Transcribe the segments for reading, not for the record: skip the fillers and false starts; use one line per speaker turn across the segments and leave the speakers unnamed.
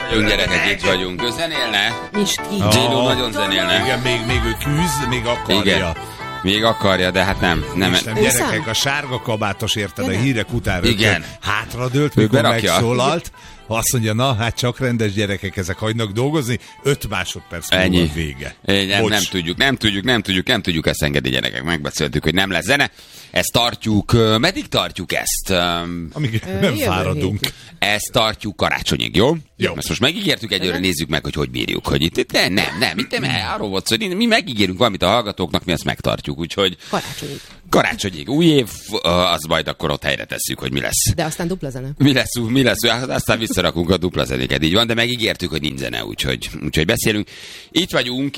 vagyunk, gyerekek, itt vagyunk. Ő zenélne?
Miski.
Gino nagyon zenélne.
Igen, még ő küzd, még akarja.
Igen. Még akarja, de hát nem.
Isten, gyerekek, a sárga kabátos, érted, a hírek után rögtön hátradőlt, mikor megszólalt. Azt mondja, na, hát csak rendes gyerekek, ezek hagynak dolgozni, 5 másodperc múlva vége.
Nem tudjuk ezt engedni, gyerekek. Megbeszéltük, hogy nem lesz zene. Ezt tartjuk, meddig tartjuk ezt?
Amíg nem fáradunk.
Ezt tartjuk karácsonyig, jó?
Jó.
Ezt most megígértük egyőre, nézzük meg, hogy bírjuk. Hogy itt nem, itt arról volt szó, hogy mi megígérünk valamit a hallgatóknak, mi ezt megtartjuk, úgyhogy... Karácsonyig. Új év, az majd akkor ott helyre tesszük, hogy mi lesz.
De aztán dupla zene.
Mi lesz, aztán visszarakunk a dupla zenéket, így van, de megígértük, hogy nincs zene, úgyhogy beszélünk. Itt vagyunk,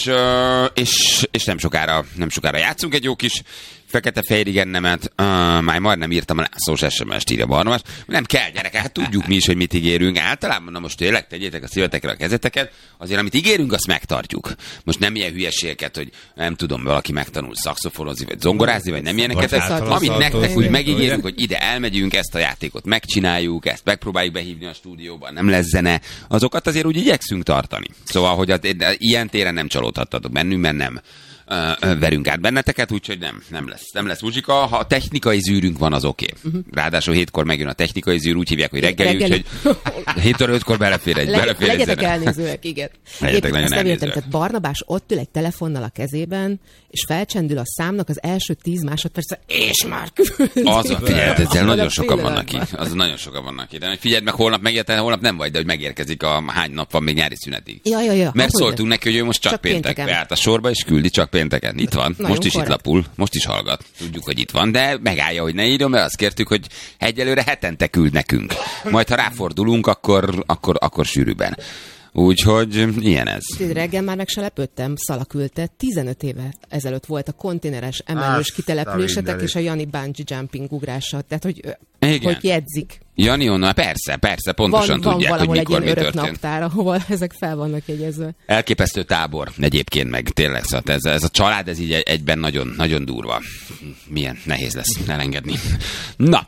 és nem sokára játszunk egy jó kis fekete-fehér igennemet. Már majdnem írtam a Lászlós SMS-t, írja Barnabás. Nem kell, gyerekek, hát tudjuk mi is, hogy mit ígérünk. Általában, na most tényleg tegyétek a szívetekre a kezeteket, azért amit ígérünk, azt megtartjuk. Most nem ilyen hülyeségeket, hogy nem tudom, valaki megtanul szaxofonozni, vagy zongorázni, vagy nem ilyeneket. Amit nektek úgy megígérünk, hogy ide elmegyünk, ezt a játékot megcsináljuk, ezt megpróbáljuk behívni a stúdióban, nem lesz zene, azokat azért úgy igyekszünk tartani. Szóval, hogy ilyen téren nem csalódhattatok bennünk, mert nem verünk át benneteket, úgyhogy nem lesz muzsika. Ha a technikai zűrünk van, az oké. Ráadásul 7-kor megjön a technikai zűr, úgy hívják, hogy reggeli, úgyhogy 7-től 5-kor belefér egy
legyetek elnézőek, igen.
Legyetek nagyon elnézőek.
Tehát Barnabás ott ül egy telefonnal a kezében, és felcsendül a számnak az első 10 másodpercre, és már különböző.
Azon, figyelj, ezzel nagyon sokan vannak itt. Az nagyon sokan vannak itt. De figyeld meg, holnap nem vagy, de hogy megérkezik hány nap van még nyári szünetig.
Ja.
Mert szóltunk neki, hogy ő most csak péntek. Beállt a sorba, és küldi csak pénteken. Itt van. Most is itt lapul. Most is hallgat. Tudjuk, hogy itt van, de megállja, hogy ne írjon, mert azt kértük, hogy egyelőre hetente küld nekünk. Majd, ha ráfordulunk, akkor sűrűben. Úgyhogy ilyen ez.
Reggel már meg se lepődtem, Szala küldte, 15 éve ezelőtt volt a konténeres emelős kitelepülésetek és a Jani bungee jumping ugrása. Tehát, hogy jegyzik.
Jani onnan, persze, pontosan tudják, hogy mikor mi történt. Van valahol egy örök naptár, ahol ezek fel vannak jegyezve. Elképesztő tábor egyébként, meg tényleg, szóval ez a család, ez így egyben nagyon, nagyon durva. Milyen nehéz lesz elengedni. Na,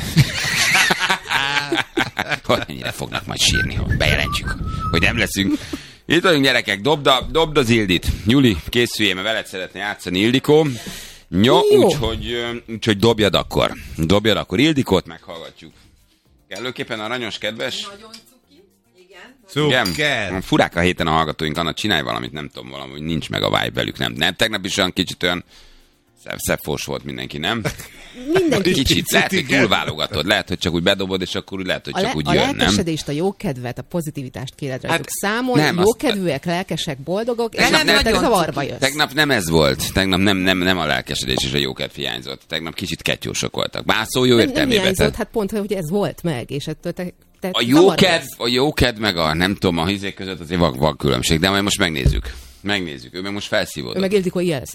hogy ennyire fognak majd sírni, hogy bejelentjük, hogy nem leszünk. Itt vagyunk, gyerekek, dobd az Ildit. Juli, készüljél, mert veled szeretné játszani, Ildikó. Jó, úgyhogy dobjad akkor. Ildikót meghallgatjuk. Kellőképpen aranyos, kedves?
Nagyon cuki, igen.
Cukker. Furák a héten a hallgatóink, Anna, csinálj valamit, nem tudom, valahogy nincs meg a vibe velük, nem. Tegnap is olyan kicsit olyan szebb-fos volt mindenki, nem?
Mindenki.
Kicsit, lehet, hogy túlválogatod, lehet, hogy csak úgy bedobod, és akkor úgy lehet, hogy csak úgy jön, nem?
A lelkesedést, a jókedvet, a pozitivitást kéred rajtuk számon, jókedvűek, lelkesek, boldogok, és te zavarba jössz. Tegnap nem ez volt, tegnap nem a lelkesedés és a jókedv hiányzott, tegnap kicsit ketyósok voltak. Bár szó jó értelmében. Nem hiányzott, hát pont, hogy ez volt meg, és ettől
a jókedv meg a nem tudom, a hizék között azért van különbség, de majd most megnézzük, ő meg most felszívódott.
Ő meg Ildikó jelz.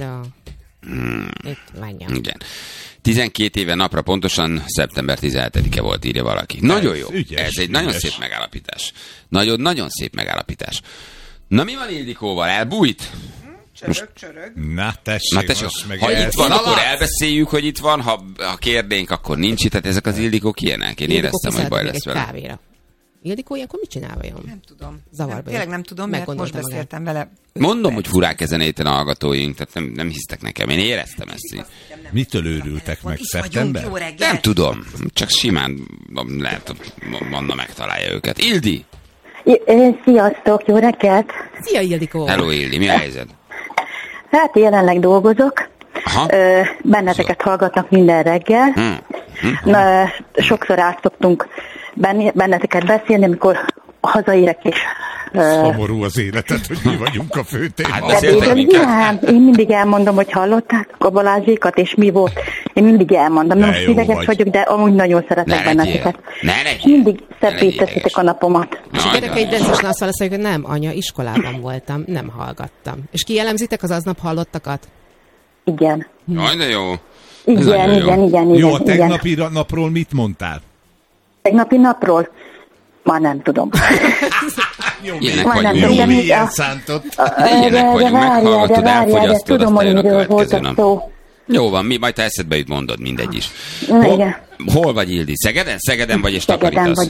Igen. 12 éve napra pontosan szeptember 17-e volt, írja valaki. Nagyon jó. Ez egy nagyon szép megállapítás. Nagyon szép megállapítás. Na mi van Ildikóval? Elbújt?
Csörög.
Na tessék.
Ha itt van, akkor elbeszéljük, hogy itt van. Ha kérdénk, akkor nincs itt. Tehát ezek az Ildikók ilyenek. Én éreztem, hogy baj lesz vele.
Kávéra. Ildikó ilyenkor mit csinál vajon?
Nem tudom.
Zavarba
tényleg nem tudom, mert most beszéltem vele.
Mondom, hogy furák ezen a héten a hallgatóink, tehát nem hisztek nekem. Én éreztem ezt.
Mitől őrültek meg? Szeptember?
Nem tudom. Csak simán lehet, Manna megtalálja őket. Ildi!
Sziasztok, jó reggelt!
Szia, Ildikó!
Hello, Ildi, mi a helyzet?
Hát jelenleg dolgozok. Benneteket hallgatnak minden reggel. Sokszor át szoktunk benneteket beszélni, amikor hazaérek és...
Szomorú az életet, hogy mi vagyunk a főtéma.
Én mindig elmondom, hogy hallották a Balázsékat, és mi volt. Én mindig elmondom. Nem most ideges vagyok, de amúgy nagyon szeretek benneteket. Mindig szebbé teszitek a napomat.
És a gyerek egy rendes nasszal azt mondja, hogy nem, anya, iskolában voltam, nem hallgattam. És kijelemzitek az aznap hallottakat?
Igen.
Jaj, de jó.
Igen.
Jó, a tegnapi napról mit mondtál?
Tegnapi napról? Már nem tudom.
Jó, milyen szántott.
Ilyenek vagyunk, meghallgatod, elfogyasztod,
tudom, hogy miről voltak szó.
Jó van, majd ha eszedbe jut, mondod, mindegy is. Hol vagy, Ildi? Szegeden vagy és takarítasz?
Szegeden vagyok.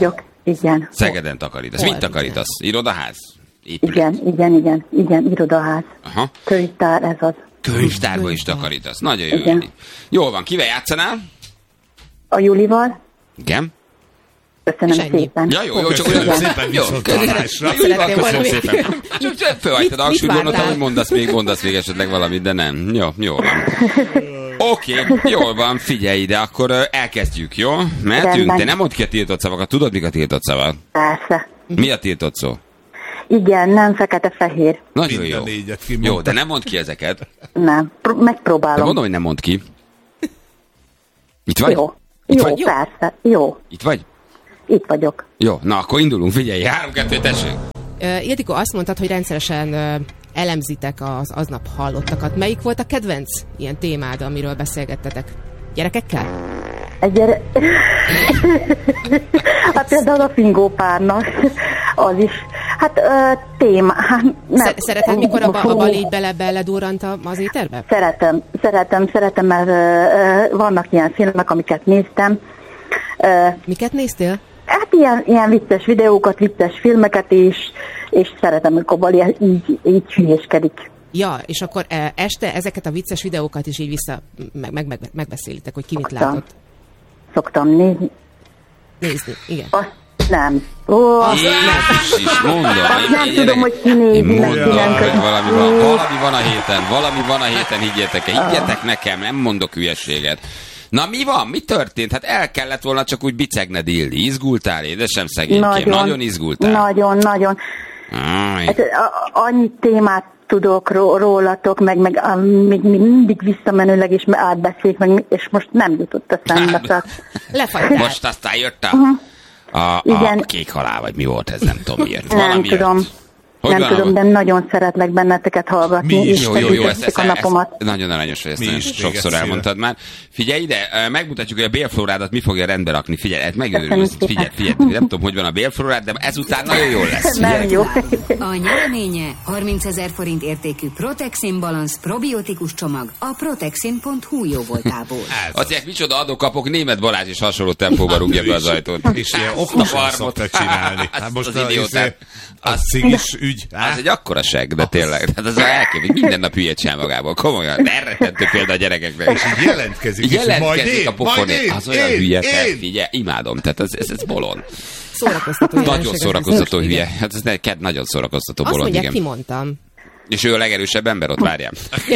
Igen.
Szegeden takarítasz. Mit takarítasz? Irodaház?
Igen, irodaház.
Aha.
Könyvtár, ez az.
Könyvtárba is takarítasz. Nagyon jó. Igen. Jól van, kivel játszanál?
A Julival.
Igen.
Köszönöm szépen.
Ja, jó, csak olyan
szépen viszontlátásra.
Köszönöm szépen. Fölhagytad a hangsúlyt, gondoltam, hogy mondasz még esetleg valamit, de nem. Jó van. Oké, jól van, figyelj ide, akkor elkezdjük, jó? Mehetünk, de nem mondd ki a tiltott szavakat. Tudod, mik a tiltott szavak?
Persze.
Mi a tiltott szó?
Igen, nem fekete-fehér.
Nagyon jó. Jó, de nem mondd ki ezeket.
Nem, megpróbálom.
De mondom, hogy nem mondd ki. Itt vagy?
Jó, persze, jó.
Itt vagy?
Itt vagyok.
Jó, na akkor indulunk, figyelj, 3-2, tessék.
Ildikó, azt mondtad, hogy rendszeresen elemzitek az aznap hallottakat. Melyik volt a kedvenc ilyen témád, amiről beszélgettetek? Gyerekekkel?
Hát például a fingópárnak, az is. Hát téma. Hát,
szereted, mikor a bal így beledurrant az éterbe?
Szeretem, mert vannak ilyen filmek, amiket néztem.
Miket néztél?
Hát ilyen vicces videókat, vicces filmeket is, és szeretem, amikor Bali így hülyéskedik.
Ja, és akkor este ezeket a vicces videókat is így vissza megbeszélitek, hogy ki mit látott.
Szoktam nézni.
Nézni, igen.
Nem.
Jézus is, mondom.
Nem tudom, hogy ki nézi, meg ki nem köszönöm.
Valami van a héten, higgyetek nekem, nem mondok hülyeséget. Na mi van? Mi történt? Hát el kellett volna csak úgy bicegned, Ildi. Izgultál, édesem szegénykém? Nagyon izgultál? Nagyon. Hát,
annyi témát tudok rólatok, meg még mindig visszamenőleg is átbeszéljük, meg, és most nem jutott eszembe.
Lefagytál.
Most aztán jött a kék halál, vagy mi volt ez, nem tudom miért.
Nem tudom. Nem tudom, de nagyon szeretlek benneteket hallgatni.
Mi is, jó, ezt a napomat. Nagyon aranyos, hogy ezt nagyon sokszor elmondtad már. Figyelj ide, megmutatjuk, hogy a bélflórádat mi fogja rendbe rakni. Figyelj, megőrülsz. Figyelj, nem tudom, hogy van a bélflórád, de ezután nagyon jól lesz.
Nem jó.
A nyereménye 30 000 forint értékű Protexin Balance probiotikus csomag a protexin.hu jóvoltából.
Azért micsoda adok-kapok, Németh Balázs is hasonló tempóban rúgja be az ajtót.
És ilyen okosan szokta csinálni.
Most az idiótát.
Az cigis ügy.
Az egy akkora seg, de tényleg. Hát az elképzelhető, minden nap hülyet csinál magából. Komolyan, erretentő példa a gyerekeknek.
És így jelentkezik
a pofonért. Az olyan hülye, figyelj, imádom. Tehát ez bolond.
Szórakoztató.
Nagyon szórakoztató hülye. Hát ez neked nagyon szórakoztató bolond.
Azt mondják, kimondtam.
És ő a legerősebb ember, ott várjál.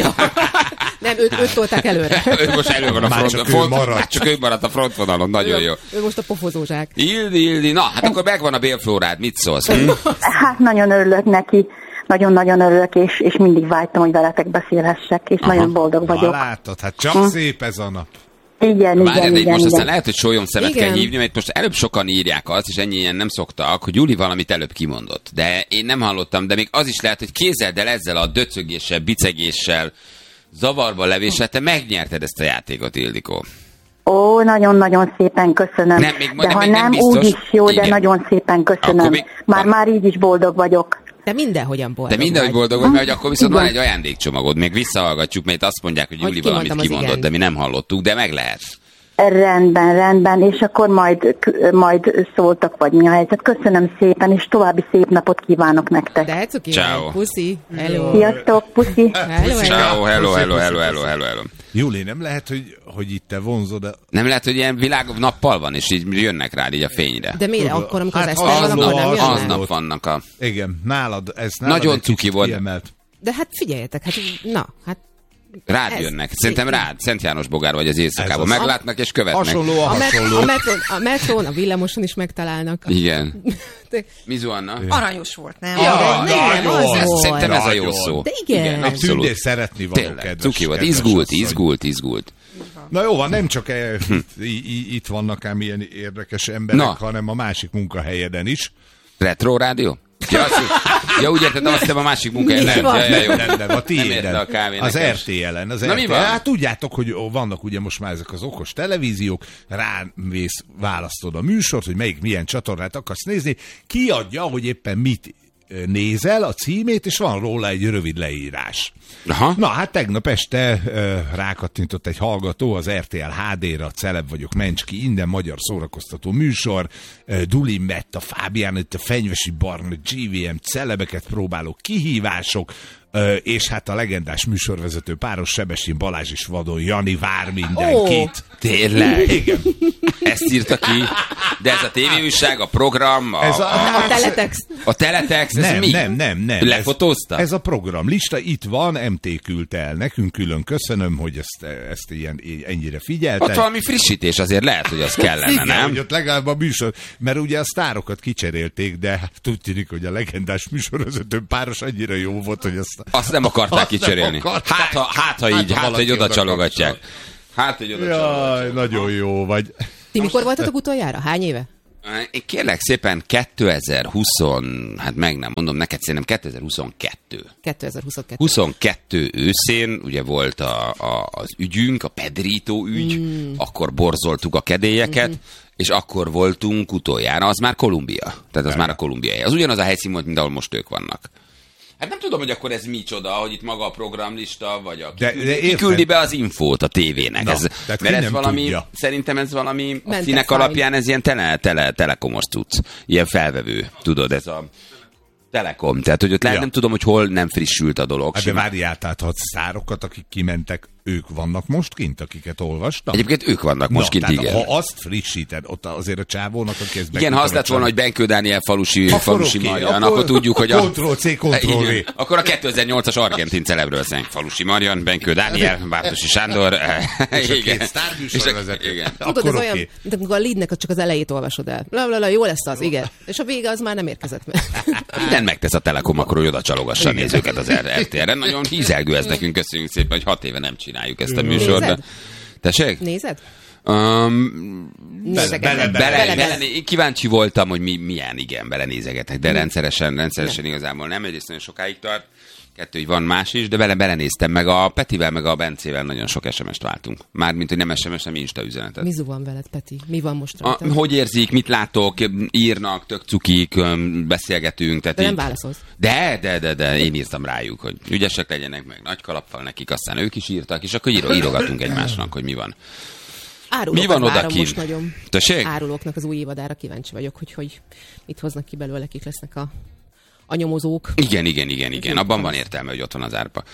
Nem, őt tolták előre.
Ő most elő van a frontvonalon. Csak ő maradt a frontvonalon, nagyon jó.
Ő most a pofozózsák.
Ildi. Na, hát akkor megvan a bélflórád, mit szólsz?
Hát nagyon örülök neki. Nagyon-nagyon örülök, és mindig vágytam, hogy veletek beszélhessek, és nagyon boldog vagyok.
Látod, hát csak szép ez a nap.
Igen.
Most aztán lehet, hogy sólyom szemet kell hívni, mert most előbb sokan írják azt, és ennyien nem szoktak, hogy Juli valamit előbb kimondott. De én nem hallottam, de még az is lehet, hogy kézeld el ezzel a döcögéssel, bicegéssel, zavarba levéssel, te megnyerted ezt a játékot, Ildikó.
Ó, nagyon-nagyon szépen köszönöm. De ha nem úgy is jó, de nagyon szépen köszönöm. Már így is boldog vagyok.
De mindenhogyan boldog.
De mindenhogy boldog vagy, mert akkor viszont van egy ajándékcsomagod. Még visszahallgatjuk, mert azt mondják, hogy Juli valamit kimondott, de mi nem hallottuk, de meg lehet.
Rendben, és akkor majd szóltak, vagy mi a helyzet. Köszönöm szépen, és további szép napot kívánok nektek.
De cuki.
Ciao.
Puszi. Hello.
Sziasztok, puszi.
Ciao, hello.
Júli, nem lehet, hogy itt te vonzod
Nem lehet, hogy ilyen világ nappal van, és így jönnek rád így a fényre.
De miért akkor, amikor az este van, akkor nem jönnek?
Aznap vannak a...
Igen, nálad
nagyon cuki volt.
Kiemelt.
De hát figyeljetek,
Rád jönnek. Szerintem rád. Szent János Bogár vagy az éjszakában. Meglátnak és követnek.
Hasonló.
A metrón, a villamoson is megtalálnak.
Igen. Mizu Anna?
Aranyos volt, nem?
Nem, az volt.
Szerintem ez a jó szó.
De igen.
Abszolút.
Tündér szeretni való, kedves.
Cuki volt. Izgult.
Na jó van, nem csak itt vannak ám ilyen érdekes emberek, hanem a másik munkahelyeden is.
Retro Rádió? Ja, úgy érted, azt hiszem a másik munkáját.
Nem, a tiéden. Az RTL-en. Na mi van? Hát tudjátok, hogy vannak ugye most már ezek az okos televíziók, választod a műsort, hogy milyen csatornát akarsz nézni, kiadja, hogy éppen mit nézel, a címét, és van róla egy rövid leírás.
Aha.
Na, hát tegnap este rákattintott egy hallgató az RTL HD-ra, Celeb vagyok, Mencski, innen magyar szórakoztató műsor, Duli Metta, Fábián, itt a Fenyvesi Barna, GVM, celebeket próbáló kihívások, és hát a legendás műsorvezető páros Sebestyén Balázs és Vadon Jani vár mindenkit.
Tényleg? Igen. Ezt írta ki. De ez a tévéújság, a program,
a teletext.
A teletext, ez mi?
Nem.
Lefotózta?
Ez a programlista, itt van, MT küldte el nekünk, külön köszönöm, hogy ezt ennyire figyeltek.
Ott valami frissítés azért lehet, hogy az kellene,
igen,
nem?
Hogy ott legalább a műsor, mert ugye a sztárokat kicserélték, de hát úgy tűnik, hogy a legendás műsorvezető páros annyira jó volt, hogy
azt nem akarták kicserélni. Hát, ha így, hogy oda csalogatják.
Jaj, nagyon jó vagy.
Ti mikor voltatok utoljára? Hány éve?
Én kérlek szépen 2020, hát meg nem mondom neked, szerintem 2022. 22 őszén, ugye volt az ügyünk, a Pedrito ügy, akkor borzoltuk a kedélyeket, és akkor voltunk utoljára, az már Kolumbia. Tehát az már a kolumbiai. Az ugyanaz a helyszín volt, mint ahol most ők vannak. Hát nem tudom, hogy akkor ez micsoda, hogy itt maga a programlista, vagy ki küldi be az infót a tévének. Mert ez valami, tudja. Szerintem ez valami, a színek alapján ez ilyen telekomos cucc. Ilyen felvevő, tudod, ez a Telekom. Tehát, hogy ott nem tudom, hogy hol nem frissült a dolog.
Hát de várjál, tehát ha sztárokat, akik kimentek, ők vannak most kint, akiket olvastam?
Egyébként ők vannak most kint, igen.
Ha azt frissíted, ott azért a csávónak, aki ezt
igen, ha azt lett volna, hogy Benkő Dániel falusi Marian, akkor tudjuk, hogy
Ctrl-C, Ctrl-V.
Akkor a 2008-as argentin celebről szánk. Falusi Marian, Benkő Dániel, Bártosi Sándor.
Igen. Igen.
Tudod, ez olyan, mint amikor a leadnek csak az elejét olvasod el. Jó lesz az, igen. És a vége az már nem érkezett meg.
Mindent megtesz a Telekom, akkor hogy oda csalogassa a nézőket az RTL-re. Nagyon hízelgő ez nekünk, köszönjük szépen, hogy 6 éve nem csináljuk ezt a műsort. Tessék?
Nézed?
Kíváncsi voltam, hogy milyen, igen, belenézegetek, de rendszeresen igazából nem, egyrészt nagyon sokáig tart, kettő, hogy van más is, de belenéztem, meg a Petivel, meg a Bencével nagyon sok SMS-t váltunk. Mármint, hogy nem SMS, nem Insta üzenetet.
Mi van veled, Peti? Mi van most rajta?
Hogy érzik, mit látok, írnak, tök cukik, beszélgetünk. Tehát
de nem válaszolsz.
De én írtam rájuk, hogy ügyesek legyenek, meg nagy kalappal nekik, aztán ők is írtak, és akkor írogatunk egymásnak, hogy mi van. Mi van odakint?
Árulóknak az új évadára kíváncsi vagyok, hogy mit hoznak ki belőle, kik lesznek a nyomozók.
Igen. Abban van értelme, hogy ott van az árpa.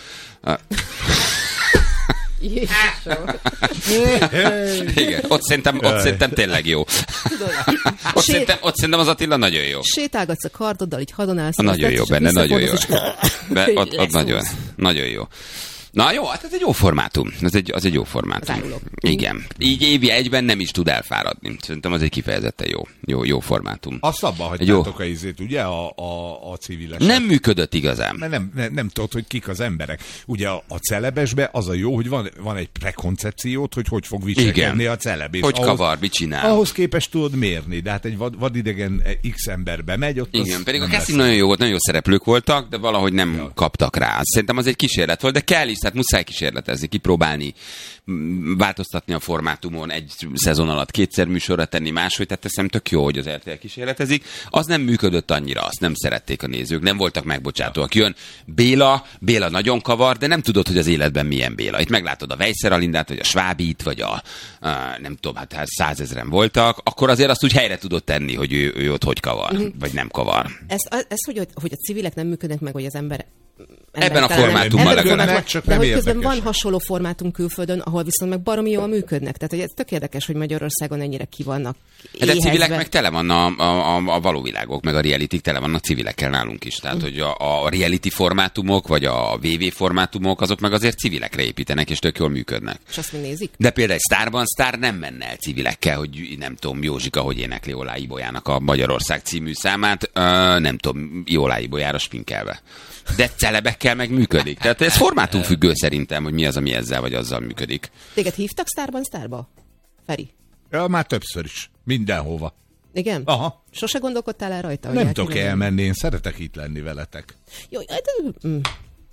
Igen, ott szerintem tényleg jó. Ott szerintem az Attila nagyon jó.
Sétálgatsz a kardoddal, így hadonállsz.
Nagyon jó benne, nagyon jó. Ott nagyon jó. Na jó, hát ez egy jó formátum. Az egy jó formátum. Igen. Így évi egyben nem is tud elfáradni. Szerintem az egy kifejezetten jó formátum.
Azt abban hagytátok a izét, ugye, a civileset.
Nem működött igazán.
Mert nem tudod, hogy kik az emberek. Ugye a celebesbe az a jó, hogy van egy prekoncepciót, hogy fog viselkedni a celeb. És
hogy kavar, mit csinál.
Ahhoz képest tudod mérni, de hát egy vadidegen X emberbe megy. Ott
igen, pedig a casting nagyon jó volt, nagyon jó szereplők voltak, de valahogy nem kaptak rá. Szerintem az egy kísérlet volt, de kell is, tehát muszáj kísérletezni, kipróbálni, változtatni a formátumon, egy szezon alatt kétszer műsorra tenni máshogy, tehát teszem tök jó, hogy az RTL kísérletezik. Az nem működött annyira, azt nem szerették a nézők, nem voltak megbocsátóak. Jön Béla nagyon kavar, de nem tudod, hogy az életben milyen Béla. Itt meglátod a Weisser Alindát, vagy a Schwabit, vagy nem tudom, hát 100 000 voltak, akkor azért azt úgy helyre tudod tenni, hogy ő ott hogy kavar, vagy nem kavar.
Ez hogy a civilek nem működnek meg, hogy az ember
ebben a formátumban legalább.
De hogy közben van hasonló formátum külföldön, ahol viszont meg baromi jól működnek. Tehát hogy ez tök érdekes, hogy Magyarországon ennyire ki vannak
éhezve. De civilek meg tele van a való világok, meg a realitik tele vannak civilekkel nálunk is. Tehát, hogy a reality formátumok, vagy a VV formátumok, azok meg azért civilekre építenek, és tök jól működnek.
És azt mi nézik?
De például egy Sztárban Sztár nem menne el civilekkel, hogy nem tudom, Józsika, hogy énekli Olá Ibolyának a Magyarország című számát, nem tudom, Olá Ibolyára spinkelve. De celebekkel meg működik. Tehát ez formátumfüggő szerintem, hogy mi az, ami ezzel vagy azzal működik.
Téged hívtak Sztárban Sztárba? Feri?
Ja, már többször is. Mindenhova.
Igen?
Aha.
Sose gondolkodtál el rajta?
Nem tudok elmenni, én szeretek itt lenni veletek.
Jó,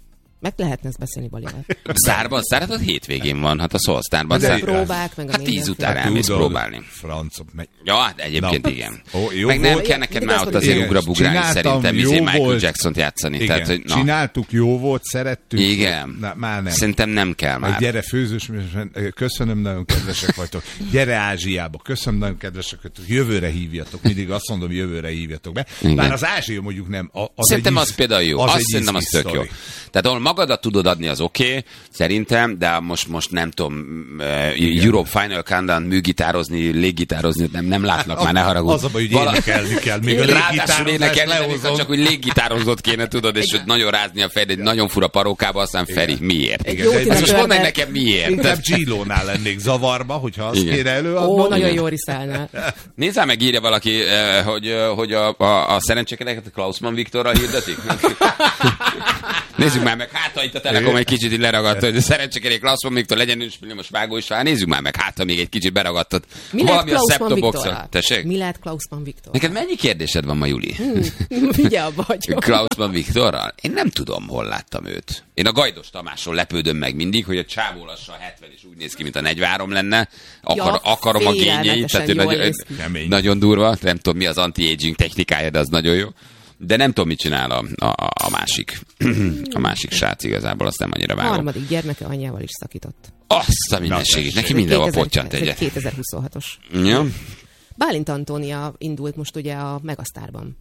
Meg lehetne ezt beszélni Balival.
Sztárban a hétvégén van, hát a Szolsztárban.
Meg a próbák, meg a
10 után elmész próbálni.
Francok, meg...
Ja, hát egyébként igen. Meg nem kell neked már ott azért ugrabugrálni szerintem, Michael Jackson-t játszani.
Igen,
tehát, hogy,
csináltuk, jó volt, szerettük.
Igen.
Már nem.
Szerintem nem kell már.
Gyere főzős, köszönöm, nagyon kedvesek vagytok. Gyere Ázsiába, köszönöm, nagyon kedvesek vagytok. Jövőre hívjatok, mindig azt mondom, jövőre hívjatok be. Bár az Ázsia mondjuk nem.
Szerintem az például jó. Szerintem az tök jó. Tehát ahol magadat tudod adni, az oké, szerintem, de most nem tudom, Europe Final Countdown műgitározni, léggitározni, nem látnak már, ne haragudj.
Az a baj, hogy énekelni kell, még a léggitározás
csak hogy léggitározott kéne, tudod, és nagyon rázni a fejed egy nagyon fura parókába, aztán Feri, miért? Most mondd meg nekem miért.
Inkább Gillónál lennék zavarba, hogyha azt kéne előadnom.
Ó, nagyon jó riszálnál.
Nézzál meg, írja valaki, hogy a szerencsékedeket Klausmann Viktorral hirdetik. Nézzük már meg, hát ha itt a Telekom egy kicsit leragadt, hogy szerencsékedék Klausmann Viktor legyen is most vágó is, nézzük már meg, hát ha még egy kicsit beragadt.
Valami a Septobox-on. Tessék? Mi lehet Klausmann Viktor?
Neked mennyi kérdésed van ma, Juli?
Ugye abba hagyom.
Klausmann Viktorral? Én nem tudom, hol láttam őt. Én a Gajdos Tamásról lepődöm meg mindig, hogy a csávó lassan 70 és úgy néz ki, mint a 43 lenne. Akarom a gényeit, tehát nagyon durva. Nem tudom, mi az anti-aging technikája, de az nagyon jó. De nem tudom, mit csinál a másik. A másik srác igazából, azt nem annyira vágom.
Harmadik gyermeke anyjával is szakított.
Azt a mindenségét. Neki mindenhol pottyant egy.
2026-os.
Ja.
Bálint Antónia indult most ugye a Megasztárban.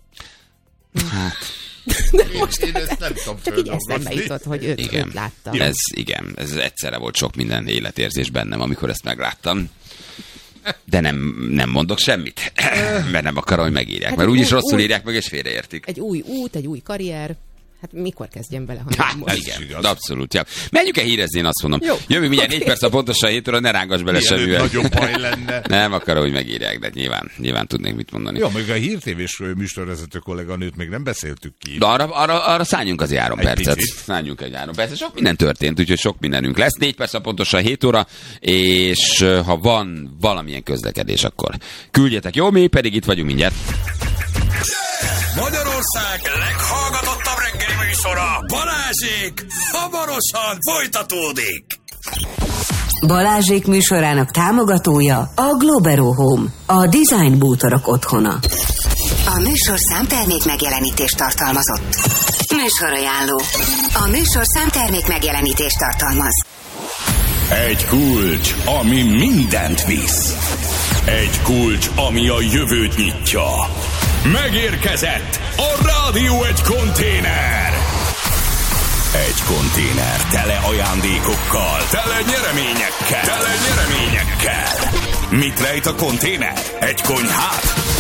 Hát...
De most én ezt nem tudom csak így eszembe jutott, hogy őt láttam.
Ez egyszerre volt sok minden életérzés bennem, amikor ezt megláttam. De nem mondok semmit, mert nem akarom, hogy megírják. Hát mert úgyis rosszul írják meg, és félreértik.
Egy új út, egy új karrier. Hát mikor kezdjem bele,
ha most? Igen, abszolút. Ja. Menjünk el hírezni, én azt mondom. Jó, jövő mindjárt 4 perc a pontosan 7 óra, ne rángass bele semmilyen.
Nagyon baj lenne.
Nem akarom, hogy megírják, de nyilván tudnék mit mondani.
Jó, még a hírtévés műsorvezető kolléganőt még nem beszéltük ki.
De arra szálljunk az 3 percet. Szálljunk egy 3 percet. Sok minden történt, úgyhogy sok mindenünk lesz. 4 perc a pontosan 7 óra, és ha van valamilyen közlekedés, akkor küldjetek. Jó, mi pedig itt vagyunk mindjárt.
Magyarország leghallgatottabb reggeli műsora, Balázsék, hamarosan folytatódik.
Balázsék műsorának támogatója a Globero Home, a design bútorok otthona. A műsorszám termék megjelenítést tartalmazott. Műsorajánló. A műsorszám termék megjelenítést tartalmaz.
Egy kulcs, ami mindent visz. Egy kulcs, ami a jövőt nyitja. Megérkezett a Rádió egy konténer. Egy konténer tele ajándékokkal, tele nyereményekkel. Mit rejt a konténer? Egy konyhát?